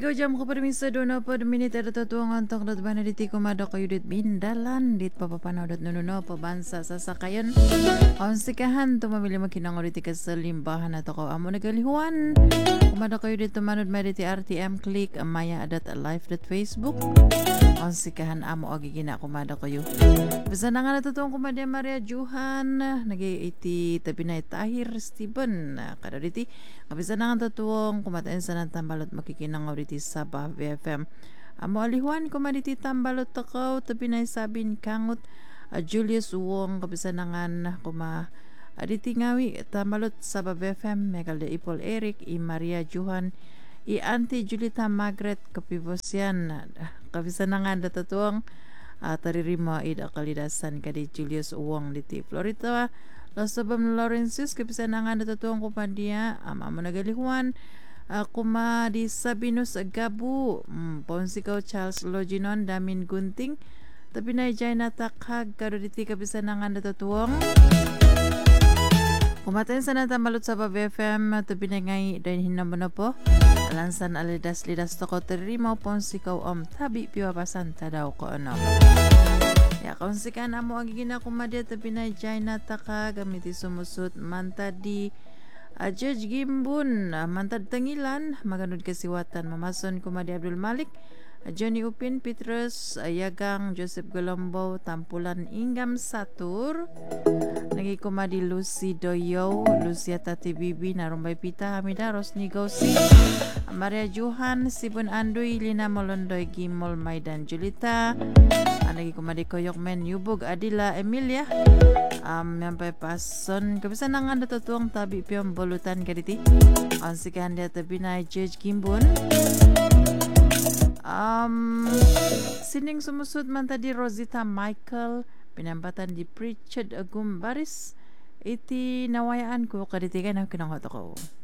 jam ko permisa dono per minit ada tuang antong dot bana diti komado kayu dit bindalan dit papapanaw dot nununo pabansa sa sakayon on sikahan to mamili makinang diti kasalimbahan ato ko amo nagalihuan komado kayu dit manod mediti RTM click maya adat live dot Facebook on sikahan amo agi gina komado kayo bisa nangan tuang komado Maria Johan nagi iti tabinay Tahir Steven kada diti bisa nangan tuang kumatain sa tambalot makikinang diti Sabah BFM. Amo alihuan kumaditi tambalot takaw tapi na sabin kangot Julius Wong kabisanangan kuma aditi ngawi tambalot Sabah BFM Megalde Ipol Eric i Maria Johan i Auntie Julita Margaret kapibosyan kabisanangan datatuang taririma ida kalidasan kadi Julius Wong diti Florida Losabam Laurentius kabisanangan datatuang kumadia ama managalihuan kuma di Sabinus Gabu Ponsikaw Charles Loginon Damin Gunting tapi na jay natakag karo diti kabisanangan datatuang kumaten sa natambalot sa BFM tapi na ngay dahil hinamon po alansan alidas lidas toko terima Ponsikaw tabi piwapasan tadaw ko ano ya konsikan amo agigina kumadya tapi na jay natakag gamiti sumusut mantadi Judge Gimbun, Mantad Tangilan, Maganod Kasiwatan, Mamason Kumadi Abdul Malik, Johnny Upin, Petrus, Yagang, Joseph Golombo, Tampulan Ingam Satur, Nagi Kumadi Lucy Doyo, Lucia Tati Bibi, Narumbay Pita, Hamida, Rosni Gausi, Maria Johan, Sibun Andoy, Lina Molondoy, Gimol Maidan Julita, Nagi Kumadi Koyokmen, Yubog Adila, Emilia, Yampay Pason, kabisanangan natutuang tabi piyong bolutan kaditi. Ang sikahan dia tabi na Judge Gimbun. Sining sumusud man tadi Rosita Michael, pinampatan di Pritchard Agumbaris. Iti nawayaan ko kaditi ka na kinangot ako.